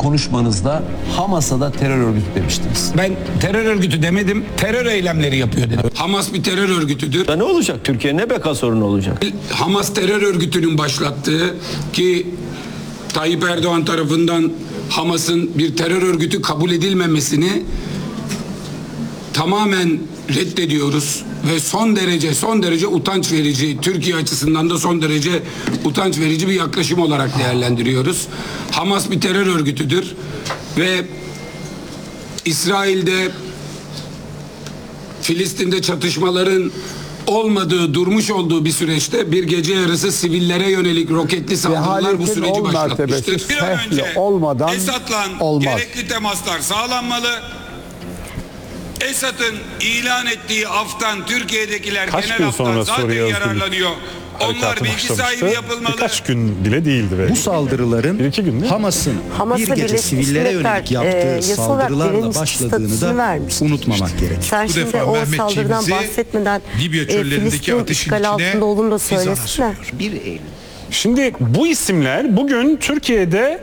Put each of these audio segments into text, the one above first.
konuşmanızda Hamas'a da terör örgütü demiştiniz. Ben terör örgütü demedim, terör eylemleri yapıyor dedim. Hamas bir terör örgütüdür. Ne olacak? Türkiye ne beka sorunu olacak? Hamas terör örgütünün başlattığı, ki Tayyip Erdoğan tarafından Hamas'ın bir terör örgütü kabul edilmemesini tamamen reddediyoruz ve son derece utanç verici, Türkiye açısından da son derece utanç verici bir yaklaşım olarak değerlendiriyoruz. Hamas bir terör örgütüdür ve İsrail'de, Filistin'de çatışmaların olmadığı, durmuş olduğu bir süreçte bir gece yarısı sivillere yönelik roketli saldırılar bu süreci başlatmıştır. Bir an önce Esad'la gerekli temaslar sağlanmalı. Esad'ın ilan ettiği aftan Türkiye'dekiler genel aftan zaten yararlanıyor. Onlar bilgi sahibi yapılmalı. Birkaç gün bile değildi. Ve bu saldırıların Hamas'ın bir gece sivillere yönelik yaptığı saldırılarla başladığını da unutmamak gerek. Sen şimdi o saldırıdan bahsetmeden Libya çöllerindeki ateşin içine altında olduğunu da söylesene. 1 Eylül. Şimdi bu isimler bugün Türkiye'de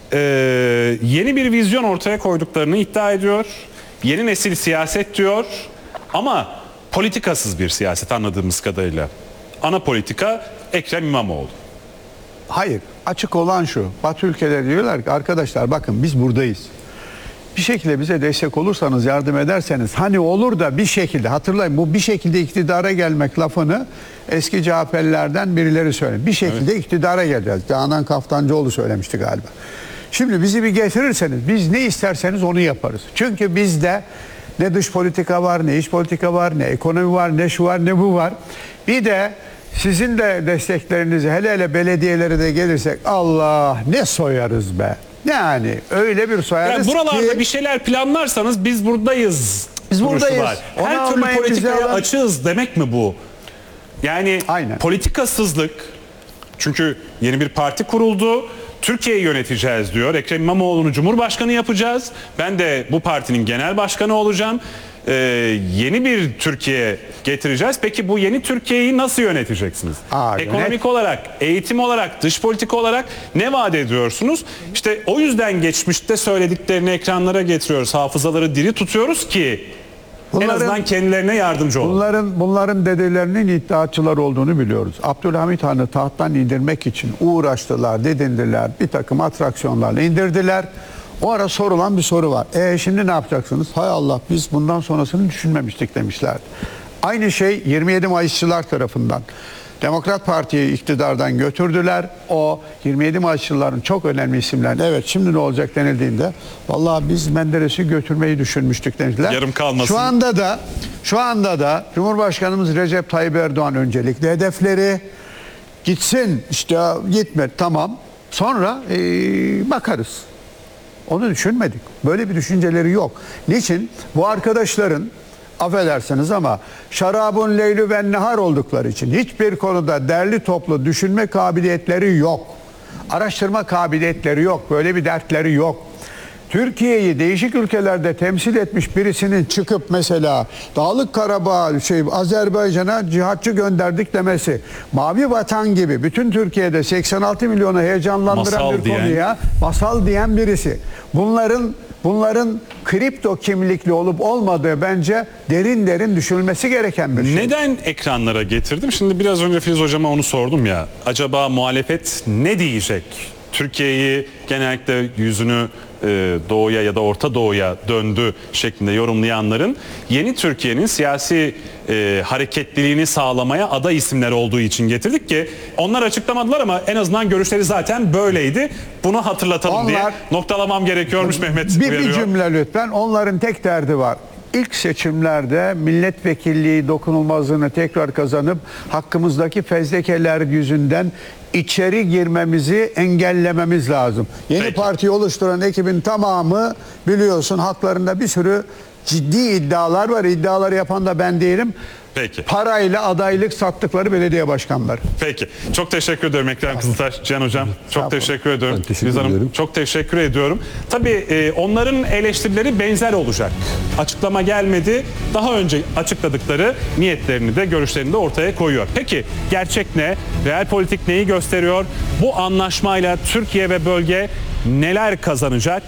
yeni bir vizyon ortaya koyduklarını iddia ediyor. Yeni nesil siyaset diyor ama politikasız bir siyaset anladığımız kadarıyla. Ana politika Ekrem İmamoğlu. Hayır, açık olan şu. Batı ülkeleri diyorlar ki arkadaşlar bakın biz buradayız. Bir şekilde bize destek olursanız, yardım ederseniz, hani olur da bir şekilde, hatırlayın bu bir şekilde iktidara gelmek lafını eski CHP'lilerden birileri söyledi. Bir şekilde iktidara geleceğiz. Canan Kaftancıoğlu söylemişti galiba. Şimdi bizi bir getirirseniz biz ne isterseniz onu yaparız. Çünkü bizde ne dış politika var, ne iç politika var, ne ekonomi var, ne şu var, ne bu var. Bir de sizin de desteklerinizi, hele hele belediyeleri de gelirsek, Allah ne soyarız be. Yani öyle bir soyarız yani buralarda ki, bir şeyler planlarsanız biz buradayız. Biz buradayız. Var. Her türlü politikaya açığız demek mi bu? Yani aynen. Politikasızlık, çünkü yeni bir parti kuruldu. Türkiye'yi yöneteceğiz diyor. Ekrem İmamoğlu'nu Cumhurbaşkanı yapacağız. Ben de bu partinin genel başkanı olacağım. Yeni bir Türkiye getireceğiz. Peki bu yeni Türkiye'yi nasıl yöneteceksiniz? Ekonomik olarak, eğitim olarak, dış politika olarak ne vaat ediyorsunuz? İşte o yüzden geçmişte söylediklerini ekranlara getiriyoruz. Hafızaları diri tutuyoruz ki en azından kendilerine yardımcı olun. Bunların dedelerinin iddiaçılar olduğunu biliyoruz. Abdülhamit Han'ı tahttan indirmek için uğraştılar, didindiler, bir takım atraksiyonlarla indirdiler. O ara sorulan bir soru var. Şimdi ne yapacaksınız? Hay Allah biz bundan sonrasını düşünmemiştik demişlerdi. Aynı şey 27 Mayısçılar tarafından. Demokrat Parti'yi iktidardan götürdüler. O 27 Mayısçıların çok önemli isimler. Evet şimdi ne olacak denildiğinde vallahi biz Menderes'i götürmeyi düşünmüştük demişler. Yarım kalmasın. Şu anda da Cumhurbaşkanımız Recep Tayyip Erdoğan öncelikli hedefleri gitsin işte gitme tamam sonra bakarız. Onu düşünmedik. Böyle bir düşünceleri yok. Niçin? Bu arkadaşların affedersiniz ama şarabun leylü ve nehar oldukları için hiçbir konuda derli toplu düşünme kabiliyetleri yok. Araştırma kabiliyetleri yok. Böyle bir dertleri yok. Türkiye'yi değişik ülkelerde temsil etmiş birisinin çıkıp mesela Dağlık Karabağ, Azerbaycan'a cihatçı gönderdik demesi, Mavi Vatan gibi bütün Türkiye'de 86 milyonu heyecanlandıran masal bir konuya masal diyen birisi. Bunların kripto kimlikli olup olmadığı bence derin düşünülmesi gereken bir şey. Neden ekranlara getirdim? Şimdi biraz önce Filiz Hocam'a onu sordum ya. Acaba muhalefet ne diyecek? Türkiye'yi genellikle yüzünü doğuya ya da Orta Doğu'ya döndü şeklinde yorumlayanların yeni Türkiye'nin siyasi hareketliliğini sağlamaya aday isimler olduğu için getirdik ki onlar açıklamadılar ama en azından görüşleri zaten böyleydi. Bunu hatırlatalım diye noktalamam gerekiyormuş Mehmet. Bir cümle lütfen. Onların tek derdi var. İlk seçimlerde milletvekilliği dokunulmazlığını tekrar kazanıp hakkımızdaki fezlekeler yüzünden içeri girmemizi engellememiz lazım. Yeni partiyi oluşturan ekibin tamamı biliyorsun haklarında bir sürü ciddi iddialar var. İddiaları yapan da ben değilim. Peki. Parayla adaylık sattıkları belediye başkanları. Peki. Çok teşekkür ediyorum Ekrem Kızıltaş, Cihan Hocam. Çok teşekkür ediyorum. Filiz Hanım çok teşekkür ediyorum. Tabii onların eleştirileri benzer olacak. Açıklama gelmedi. Daha önce açıkladıkları niyetlerini de görüşlerini de ortaya koyuyor. Peki gerçek ne? Realpolitik neyi gösteriyor? Bu anlaşmayla Türkiye ve bölge neler kazanacak?